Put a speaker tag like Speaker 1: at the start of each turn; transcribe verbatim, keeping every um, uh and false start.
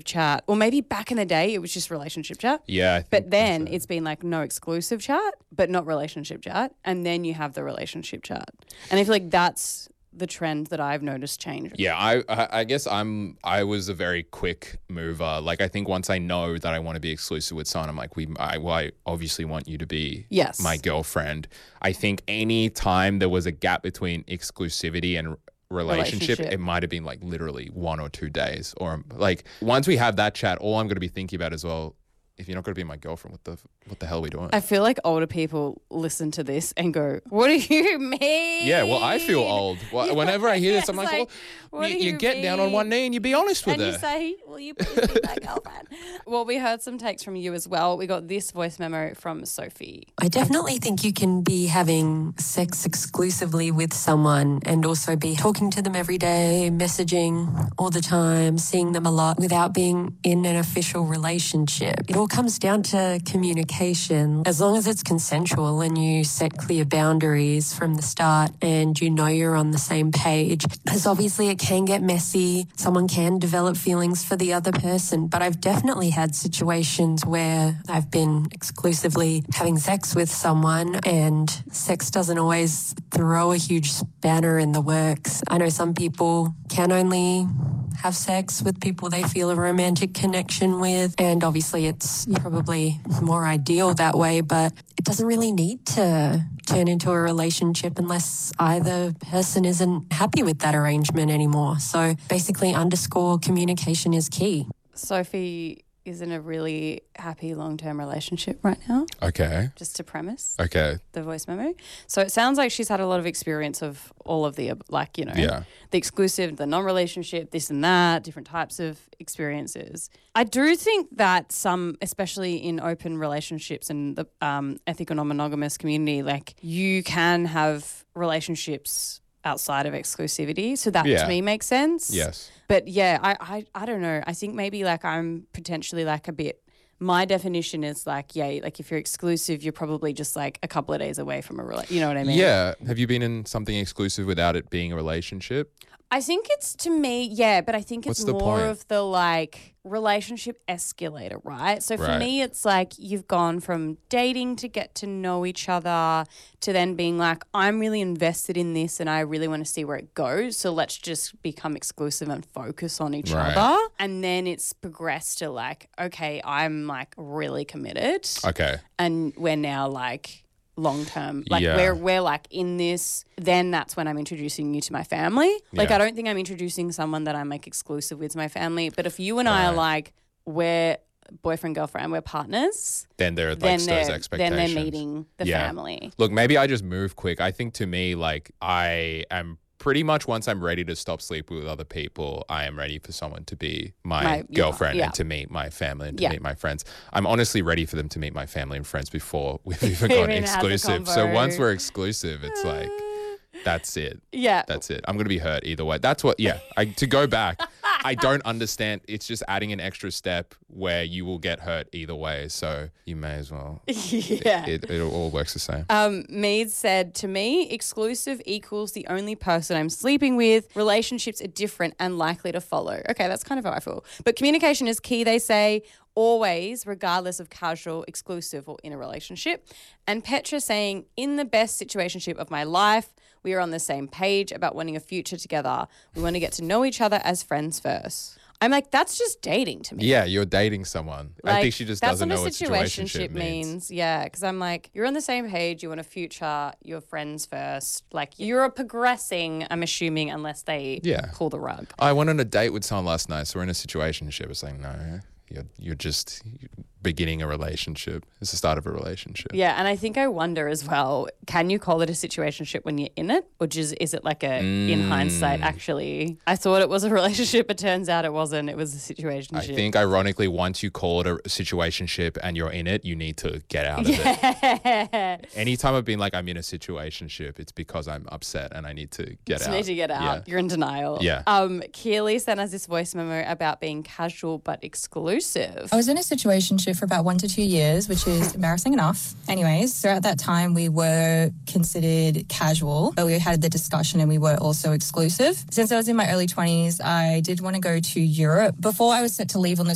Speaker 1: chat, or maybe back in the day it was just relationship chat.
Speaker 2: Yeah. I think
Speaker 1: But then
Speaker 2: so.
Speaker 1: it's been like no exclusive chat, but not relationship chat. And then you have the relationship chat. And I feel like that's the trend that I've noticed change.
Speaker 2: Yeah, I I I guess I'm I was a very quick mover. Like I think once I know that I want to be exclusive with someone, I'm like, we I, well, I obviously want you to be
Speaker 1: Yes.
Speaker 2: my girlfriend. I think any time there was a gap between exclusivity and relationship,
Speaker 1: Relationship.
Speaker 2: it might have been like literally one or two days. Or like once we have that chat, all I'm going to be thinking about is, well, if you're not going to be my girlfriend, what the what the hell are we doing?
Speaker 1: I feel like older people listen to this and go, what do you mean?
Speaker 2: Yeah, well, I feel old. Well, whenever I hear this, I'm
Speaker 1: It's
Speaker 2: like,
Speaker 1: like,
Speaker 2: well,
Speaker 1: what
Speaker 2: you,
Speaker 1: do
Speaker 2: you
Speaker 1: you
Speaker 2: get down on
Speaker 1: mean?
Speaker 2: one knee and you be honest with
Speaker 1: And
Speaker 2: her.
Speaker 1: you say, will you please be my girlfriend? Well, we heard some takes from you as well. We got this voice memo from Sophie.
Speaker 3: I definitely think you can be having sex exclusively with someone and also be talking to them every day, messaging all the time, seeing them a lot without being in an official relationship. It all comes down to communication. As long as it's consensual and you set clear boundaries from the start and you know you're on the same page, because obviously it can get messy. Someone can develop feelings for the other person, but I've definitely had situations where I've been exclusively having sex with someone and sex doesn't always throw a huge spanner in the works. I know some people can only have sex with people they feel a romantic connection with, and obviously it's probably more ideal that way, but it doesn't really need to turn into a relationship unless either person isn't happy with that arrangement anymore. So basically underscore communication is key.
Speaker 1: Sophie is in a really happy long-term relationship right now,
Speaker 2: Okay.
Speaker 1: just to premise
Speaker 2: Okay.
Speaker 1: the voice memo. So it sounds like she's had a lot of experience of all of the, like, you know,
Speaker 2: Yeah.
Speaker 1: the exclusive, the non-relationship, this and that, different types of experiences. I do think that some, especially in open relationships and the um, ethical non-monogamous community, like you can have relationships outside of exclusivity. So that
Speaker 2: Yeah.
Speaker 1: to me makes sense.
Speaker 2: Yes.
Speaker 1: But yeah, I, I, I don't know. I think maybe like I'm potentially like a bit, my definition is like, yeah, like if you're exclusive, you're probably just like a couple of days away from a relationship. You know what I mean?
Speaker 2: Yeah. Have you been in something exclusive without it being a relationship?
Speaker 1: I think it's to me, yeah, but I think it's
Speaker 2: What's the
Speaker 1: more
Speaker 2: point?
Speaker 1: of the like relationship escalator, right? So for
Speaker 2: Right.
Speaker 1: me, it's like you've gone from dating to get to know each other to then being like, I'm really invested in this and I really want to see where it goes. So let's just become exclusive and focus on each
Speaker 2: Right.
Speaker 1: other. And then it's progressed to like, okay, I'm like really committed
Speaker 2: Okay.
Speaker 1: and we're now like long term, like
Speaker 2: Yeah.
Speaker 1: we're we're like in this, then that's when I'm introducing you to my family. Like
Speaker 2: Yeah.
Speaker 1: I don't think I'm introducing someone that I'm like exclusive with to my family. But if you and I are
Speaker 2: Right.
Speaker 1: like we're boyfriend, girlfriend, we're partners,
Speaker 2: Then there are like
Speaker 1: then
Speaker 2: those
Speaker 1: they're then
Speaker 2: expectations.
Speaker 1: they're meeting the
Speaker 2: Yeah.
Speaker 1: family.
Speaker 2: Look, maybe I just move quick. I think to me, like I am pretty much once I'm ready to stop sleeping with other people, I am ready for someone to be my,
Speaker 1: My- yeah,
Speaker 2: girlfriend
Speaker 1: yeah.
Speaker 2: and to meet my family and to
Speaker 1: Yeah.
Speaker 2: meet my friends. I'm honestly ready for them to meet my family and friends before we've even
Speaker 1: We've
Speaker 2: gone
Speaker 1: even had the
Speaker 2: exclusive. So
Speaker 1: convo.
Speaker 2: once we're exclusive, it's like, that's it.
Speaker 1: Yeah.
Speaker 2: That's it. I'm going to be hurt either way. That's what, yeah. I, to go back, I don't understand. It's just adding an extra step where you will get hurt either way. So you may as well.
Speaker 1: yeah.
Speaker 2: It, it all works the same.
Speaker 1: Um, Mead said, to me, exclusive equals the only person I'm sleeping with. Relationships are different and likely to follow. Okay, that's kind of how I feel. But communication is key, they say, always, regardless of casual, exclusive, or in a relationship. And Petra saying, in the best situationship of my life, we are on the same page about wanting a future together. We want to get to know each other as friends first. I'm like, that's just dating to me.
Speaker 2: Yeah, you're dating someone. I
Speaker 1: Like,
Speaker 2: think she just
Speaker 1: that's
Speaker 2: doesn't
Speaker 1: what
Speaker 2: know
Speaker 1: a
Speaker 2: what situationship
Speaker 1: situationship
Speaker 2: means.
Speaker 1: means. Yeah, because I'm like, you're on the same page. You want a future. You're friends first. Like you're progressing. I'm assuming unless they
Speaker 2: Yeah.
Speaker 1: pull the rug.
Speaker 2: I went on a date with someone last night, so we're in a situationship. It's like, no, you're you're just beginning a relationship. It's the start of a relationship.
Speaker 1: Yeah, and I think I wonder as well, can you call it a situationship when you're in it? Or just is it like a, in
Speaker 2: Mm.
Speaker 1: hindsight, actually, I thought it was a relationship, it turns out it wasn't. It was a situationship.
Speaker 2: I think, ironically, once you call it a situationship and you're in it, you need to get out of it.
Speaker 1: Yeah.
Speaker 2: Anytime I've been like, I'm in a situationship, it's because I'm upset and I need to get
Speaker 1: Just
Speaker 2: out.
Speaker 1: need to get out.
Speaker 2: Yeah.
Speaker 1: You're in denial.
Speaker 2: Yeah.
Speaker 1: Um, Keely sent us this voice memo about being casual but exclusive.
Speaker 4: I was in a situationship for about one to two years, which is embarrassing enough. Anyways, throughout that time, we were considered casual, but we had the discussion and we were also exclusive. Since I was in my early twenties, I did want to go to Europe. Before I was set to leave on the